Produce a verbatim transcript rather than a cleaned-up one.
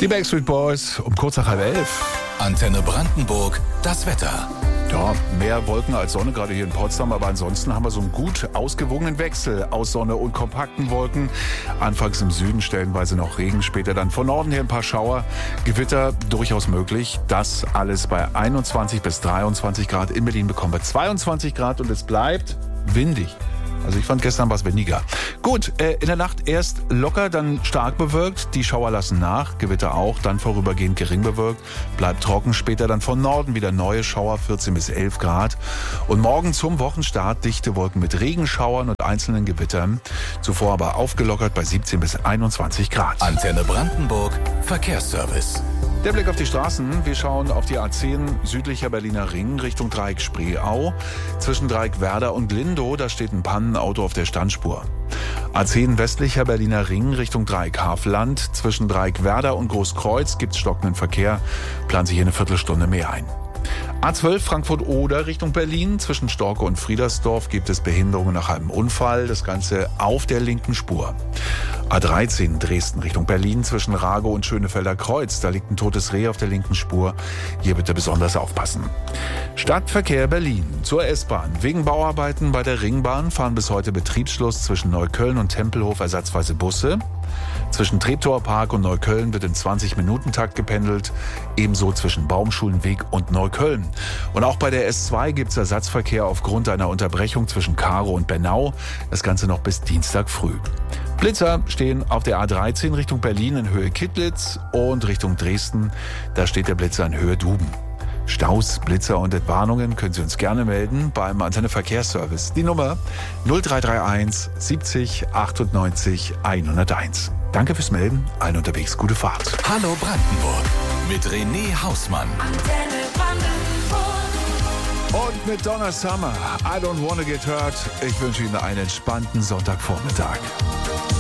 Die Backstreet Boys um kurz nach halb elf. Antenne Brandenburg, das Wetter. Ja, mehr Wolken als Sonne, gerade hier in Potsdam. Aber ansonsten haben wir so einen gut ausgewogenen Wechsel aus Sonne und kompakten Wolken. Anfangs im Süden stellenweise noch Regen, später dann von Norden her ein paar Schauer. Gewitter durchaus möglich. Das alles bei einundzwanzig bis dreiundzwanzig Grad. In Berlin bekommen wir zweiundzwanzig Grad und es bleibt windig. Also ich fand gestern was weniger. Gut, äh, in der Nacht erst locker, dann stark bewölkt. Die Schauer lassen nach, Gewitter auch, dann vorübergehend gering bewölkt. Bleibt trocken, später dann von Norden wieder neue Schauer, vierzehn bis elf Grad. Und morgen zum Wochenstart dichte Wolken mit Regenschauern und einzelnen Gewittern. Zuvor aber aufgelockert bei siebzehn bis einundzwanzig Grad. Antenne Brandenburg, Verkehrsservice. Der Blick auf die Straßen. Wir schauen auf die A zehn südlicher Berliner Ring Richtung Dreieck Spreeau. Zwischen Dreieck Werder und Lindow, da steht ein Pannenauto auf der Standspur. A zehn westlicher Berliner Ring Richtung Dreieck Havelland. Zwischen Dreieck Werder und Großkreuz gibt's stockenden Verkehr. Planen sich hier eine Viertelstunde mehr ein. A zwölf Frankfurt-Oder Richtung Berlin. Zwischen Storke und Friedersdorf gibt es Behinderungen nach einem Unfall. Das Ganze auf der linken Spur. A dreizehn Dresden Richtung Berlin. Zwischen Ragow und Schönefelder Kreuz. Da liegt ein totes Reh auf der linken Spur. Hier bitte besonders aufpassen. Stadtverkehr Berlin zur S-Bahn. Wegen Bauarbeiten bei der Ringbahn fahren bis heute Betriebsschluss zwischen Neukölln und Tempelhof ersatzweise Busse. Zwischen Treptower Park und Neukölln wird im zwanzig-Minuten-Takt gependelt. Ebenso zwischen Baumschulenweg und Neukölln. Und auch bei der S zwei gibt es Ersatzverkehr aufgrund einer Unterbrechung zwischen Karow und Bernau. Das Ganze noch bis Dienstag früh. Blitzer stehen auf der A dreizehn Richtung Berlin in Höhe Kittlitz und Richtung Dresden. Da steht der Blitzer in Höhe Duben. Staus, Blitzer und Entwarnungen können Sie uns gerne melden beim Antenne Verkehrsservice. Die Nummer null drei drei eins siebzig achtundneunzig hunderteins. Danke fürs Melden. Allen unterwegs gute Fahrt. Hallo Brandenburg mit René Hausmann. Antenne Brandenburg. Und mit Donna Summer, I don't wanna get hurt. Ich wünsche Ihnen einen entspannten Sonntagvormittag.